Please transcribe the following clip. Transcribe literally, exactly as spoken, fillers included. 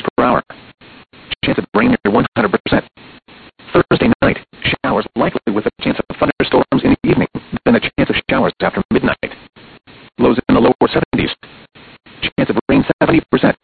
per hour. Chance of rain near one hundred percent. Thursday night, showers likely with a chance of thunderstorms in the evening, then a chance of showers after midnight. Lows in the lower seventies. Chance of rain seventy percent.